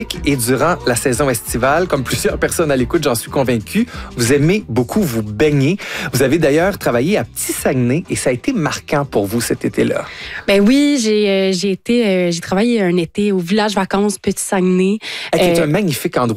Et durant la saison estivale, comme plusieurs personnes à l'écoute, j'en suis convaincu, vous aimez beaucoup vous baigner. Vous avez d'ailleurs travaillé à Petit-Saguenay et ça a été marquant pour vous cet été-là. Ben oui, j'ai travaillé un été au village vacances Petit-Saguenay. C'est un magnifique endroit.